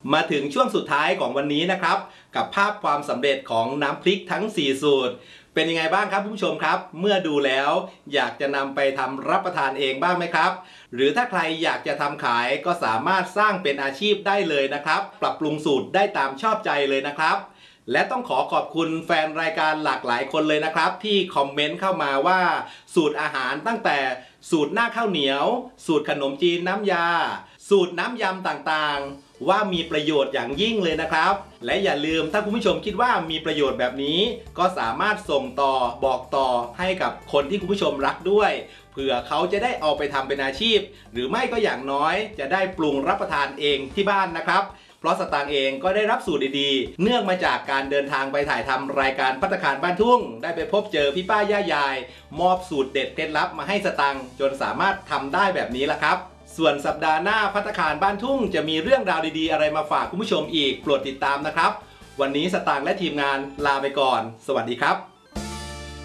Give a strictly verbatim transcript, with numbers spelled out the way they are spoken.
มาถึงช่วงสุดท้ายของวันนี้นะครับกับภาพความสำเร็จของน้ำพริกทั้งสี่สูตรเป็นยังไงบ้างครับผู้ชมครับเมื่อดูแล้วอยากจะนำไปทำรับประทานเองบ้างไหมครับหรือถ้าใครอยากจะทำขายก็สามารถสร้างเป็นอาชีพได้เลยนะครับปรับปรุงสูตรได้ตามชอบใจเลยนะครับและต้องขอขอบคุณแฟนรายการหลากหลายคนเลยนะครับที่คอมเมนต์เข้ามาว่าสูตรอาหารตั้งแต่สูตรหน้าข้าวเหนียวสูตรขนมจีนน้ำยาสูตรน้ำยำต่างๆว่ามีประโยชน์อย่างยิ่งเลยนะครับและอย่าลืมถ้าคุณผู้ชมคิดว่ามีประโยชน์แบบนี้ก็สามารถส่งต่อบอกต่อให้กับคนที่คุณผู้ชมรักด้วยเผื่อเขาจะได้เอาไปทำเป็นอาชีพหรือไม่ก็อย่างน้อยจะได้ปรุงรับประทานเองที่บ้านนะครับเพราะสตางค์เองก็ได้รับสูตรดีๆเนื่องมาจากการเดินทางไปถ่ายทำรายการภัตตาคารบ้านทุ่งได้ไปพบเจอพี่ป้าย่ายายมอบสูตรเด็ดเคล็ดลับมาให้สตางค์จนสามารถทำได้แบบนี้ละครับส่วนสัปดาห์หน้าภัตตาคารบ้านทุ่งจะมีเรื่องราวดีๆอะไรมาฝากคุณผู้ชมอีกโปรดติดตามนะครับวันนี้สตางค์และทีมงานลาไปก่อนสวัสดีครับ